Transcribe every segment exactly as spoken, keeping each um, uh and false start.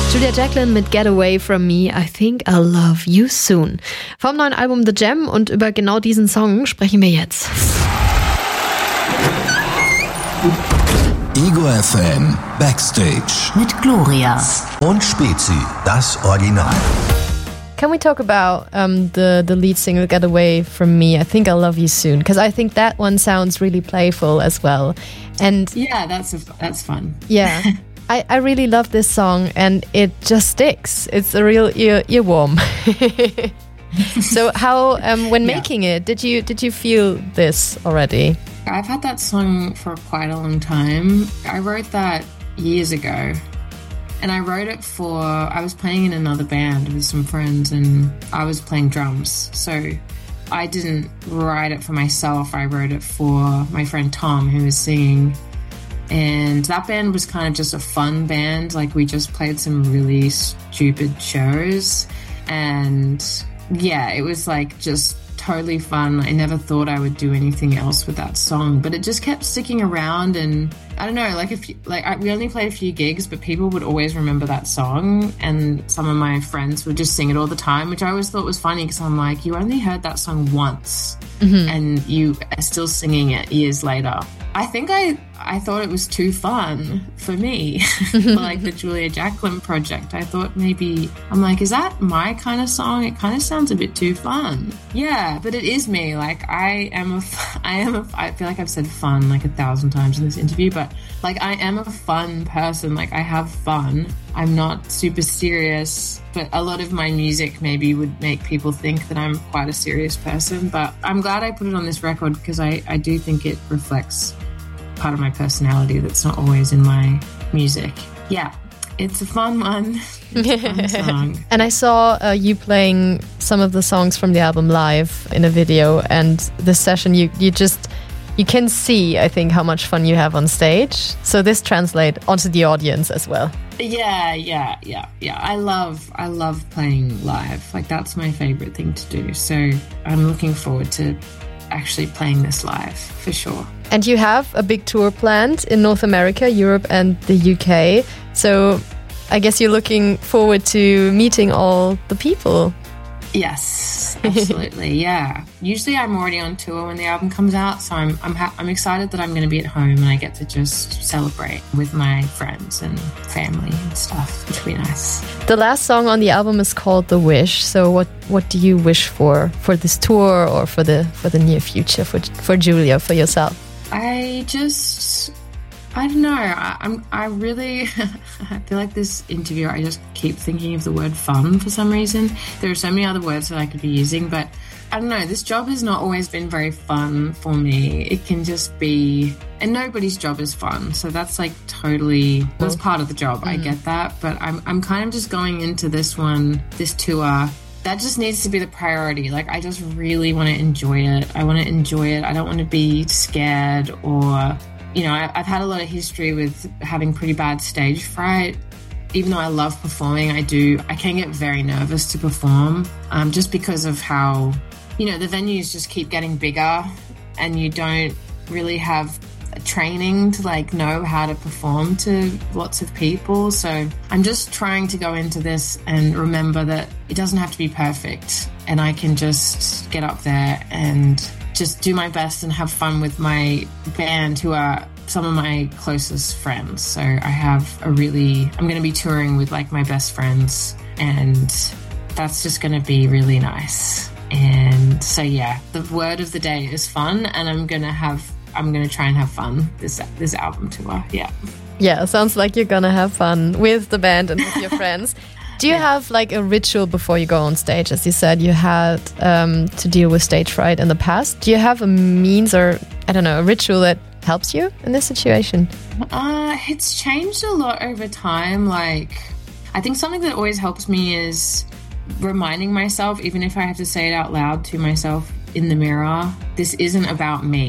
Julia Jacklin mit Get Away From Me, I Think I'll Love You Soon. Vom neuen Album The Jam, und über genau diesen Song sprechen wir jetzt. Ego F M Backstage mit Gloria und Spezi, das Original. Can we talk about um, the, the lead single, Get Away From Me, I Think I'll Love You Soon? Because I think that one sounds really playful as well. And yeah, that's a, that's fun. Yeah. I, I really love this song, and it just sticks. It's a real ear earworm. So how, um, when yeah. making it, did you did you feel this already? I've had that song for quite a long time. I wrote that years ago, and I wrote it for, I was playing in another band with some friends, and I was playing drums. So I didn't write it for myself. I wrote it for my friend Tom, who was singing. And that band was kind of just a fun band. Like, we just played some really stupid shows. And yeah, it was like just totally fun. I never thought I would do anything else with that song, but it just kept sticking around. And I don't know, like, if you, like I, we only played a few gigs, but people would always remember that song. And some of my friends would just sing it all the time, which I always thought was funny, because I'm like, you only heard that song once, mm-hmm. and you are still singing it years later. I think I I thought it was too fun for me, for like the Julia Jacklin project. I thought maybe, I'm like, is that my kind of song? It kind of sounds a bit too fun. Yeah, but it is me. Like, I am a, I am a, I feel like I've said fun like a thousand times in this interview, but like, I am a fun person. Like, I have fun. I'm not super serious, but a lot of my music maybe would make people think that I'm quite a serious person. But I'm glad I put it on this record, because I, I do think it reflects part of my personality that's not always in my music. Yeah, it's a fun one. It's a fun song. And I saw uh, you playing some of the songs from the album live in a video, and this session you, you just, you can see, I think, how much fun you have on stage. So this translates onto the audience as well. Yeah, yeah, yeah, yeah. I love, I love playing live. Like, that's my favorite thing to do. So I'm looking forward to actually playing this live for sure. And you have a big tour planned in North America, Europe and the U K. So I guess you're looking forward to meeting all the people. Yes, absolutely. Yeah. Usually I'm already on tour when the album comes out, so I'm I'm ha- I'm excited that I'm going to be at home and I get to just celebrate with my friends and family and stuff, which will be nice. The last song on the album is called The Wish. So what, what do you wish for for this tour, or for the for the near future for for Julia, for yourself? I just, I don't know. I, I'm, I really, I feel like this interview, I just keep thinking of the word fun for some reason. There are so many other words that I could be using, but I don't know. This job has not always been very fun for me. It can just be, and nobody's job is fun. So that's like totally, that's part of the job. Mm. I get that. But I'm, I'm kind of just going into this one, this tour, that just needs to be the priority. Like, I just really want to enjoy it. I want to enjoy it. I don't want to be scared, or, you know, I, I've had a lot of history with having pretty bad stage fright. Even though I love performing, I do, I can get very nervous to perform, um, just because of how, you know, the venues just keep getting bigger, and you don't really have training to like know how to perform to lots of people. So I'm just trying to go into this and remember that it doesn't have to be perfect, and I can just get up there and just do my best and have fun with my band, who are some of my closest friends. So I have a really, I'm going to be touring with like my best friends, and that's just going to be really nice. And so yeah, the word of the day is fun, and I'm going to have I'm going to try and have fun this this album tour. Yeah. Yeah, sounds like you're going to have fun with the band and with your friends. Do you yeah. have like a ritual before you go on stage? As you said, you had um, to deal with stage fright in the past. Do you have a means, or, I don't know, a ritual that helps you in this situation? Uh, it's changed a lot over time. Like, I think something that always helps me is reminding myself, even if I have to say it out loud to myself in the mirror, this isn't about me.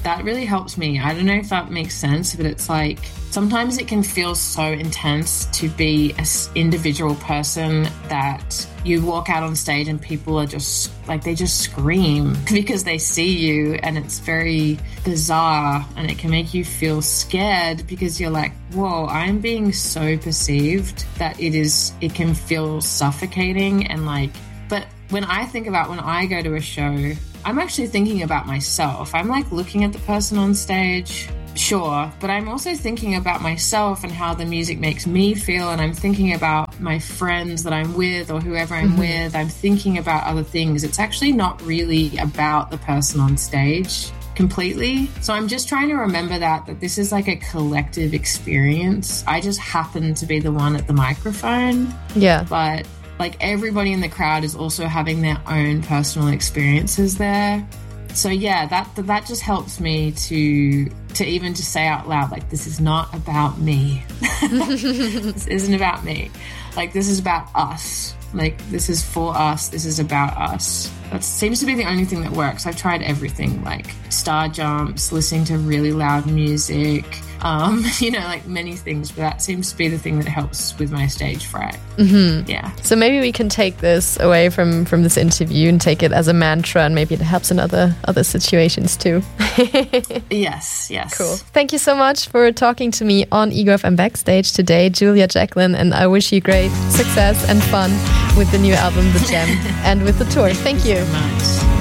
that really helps me. I don't know if that makes sense, but it's like sometimes it can feel so intense to be an individual person that you walk out on stage and people are just like, they just scream because they see you, and it's very bizarre, and it can make you feel scared because you're like, whoa, I'm being so perceived that it is, it can feel suffocating. And like, but when I think about when I go to a show, I'm actually thinking about myself. I'm like looking at the person on stage, sure, but I'm also thinking about myself and how the music makes me feel, and I'm thinking about my friends that I'm with or whoever I'm mm-hmm. with. I'm thinking about other things. It's actually not really about the person on stage completely. So I'm just trying to remember that, that this is like a collective experience. I just happen to be the one at the microphone. Yeah. But like everybody in the crowd is also having their own personal experiences there. So yeah, that that just helps me to to even just say out loud, like, this is not about me. This isn't about me. Like, this is about us. Like, this is for us. This is about us. That seems to be the only thing that works. I've tried everything, like star jumps, listening to really loud music, um, you know, like many things. But that seems to be the thing that helps with my stage fright. Mm-hmm. Yeah. So maybe we can take this away from, from this interview and take it as a mantra, and maybe it helps in other, other situations too. Yes, yes. Cool. Thank you so much for talking to me on Ego F M Backstage today, Julia Jacklin, and I wish you great success and fun with the new album, The Gem, and with the tour. Thank you. Thank you so much.